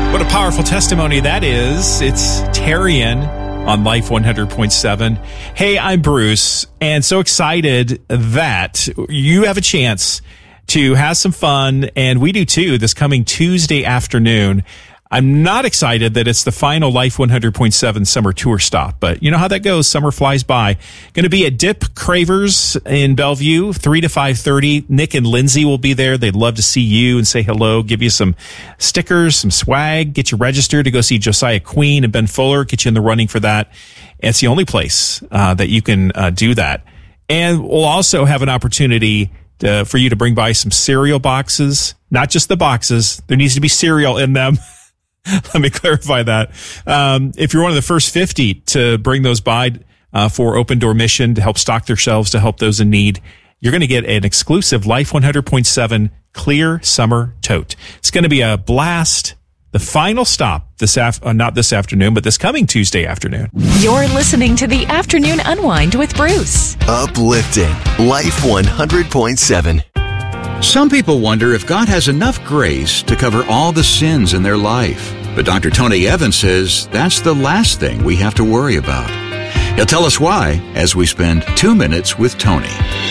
What a powerful testimony that is. It's Tarian on Life 100.7. Hey, I'm Bruce, and so excited that you have a chance to have some fun, and we do too, this coming Tuesday afternoon. I'm not excited that it's the final Life 100.7 summer tour stop, but you know how that goes. Summer flies by. Going to be at Dip Cravers in Bellevue, 3 to 5:30. Nick and Lindsay will be there. They'd love to see you and say hello, give you some stickers, some swag, get you registered to go see Josiah Queen and Ben Fuller, get you in the running for that. And it's the only place that you can do that. And we'll also have an opportunity for you to bring by some cereal boxes, not just the boxes. There needs to be cereal in them. Let me clarify that. If you're one of the first 50 to bring those by for Open Door Mission to help stock their shelves, to help those in need, you're going to get an exclusive Life 100.7 clear summer tote. It's going to be a blast. The final stop not this afternoon, but this coming Tuesday afternoon. You're listening to the Afternoon Unwind with Bruce. Uplifting Life 100.7. Some people wonder if God has enough grace to cover all the sins in their life. But Dr. Tony Evans says that's the last thing we have to worry about. He'll tell us why as we spend 2 minutes with Tony.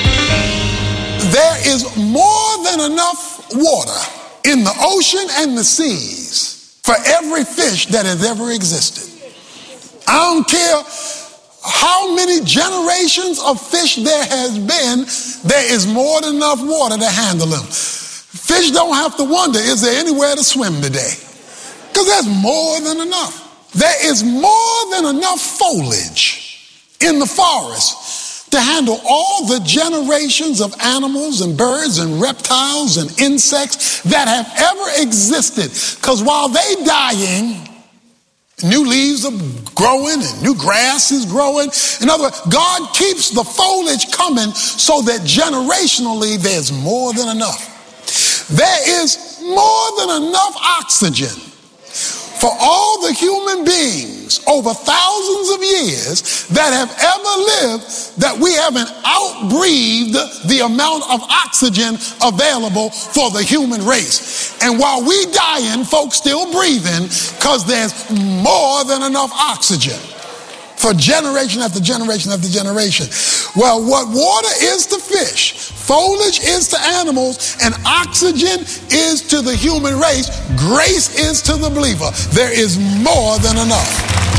There is more than enough water in the ocean and the seas for every fish that has ever existed. I don't care how many generations of fish there has been, there is more than enough water to handle them. Fish don't have to wonder, is there anywhere to swim today? Because there's more than enough. There is more than enough foliage in the forest to handle all the generations of animals and birds and reptiles and insects that have ever existed. Because while they're dying, new leaves are growing and new grass is growing. In other words, God keeps the foliage coming so that generationally there's more than enough. There is more than enough oxygen for all the human beings over thousands of years that have ever lived, that we haven't outbreathed the amount of oxygen available for the human race. And while we dying, folks still breathing because there's more than enough oxygen for generation after generation after generation. Well, what water is to fish, foliage is to animals, and oxygen is to the human race, grace is to the believer. There is more than enough.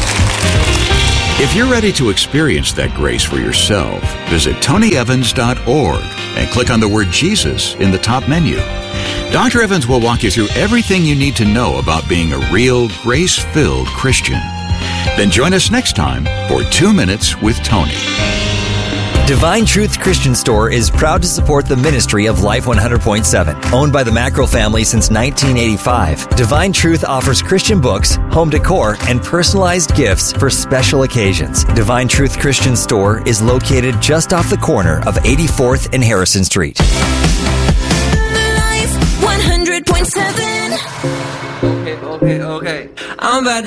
If you're ready to experience that grace for yourself, visit tonyevans.org and click on the word Jesus in the top menu. Dr. Evans will walk you through everything you need to know about being a real grace-filled Christian. Then join us next time for 2 Minutes with Tony. Divine Truth Christian Store is proud to support the ministry of Life 100.7. Owned by the Mackerel family since 1985, Divine Truth offers Christian books, home decor, and personalized gifts for special occasions. Divine Truth Christian Store is located just off the corner of 84th and Harrison Street. Life 100.7. Okay. I'm about to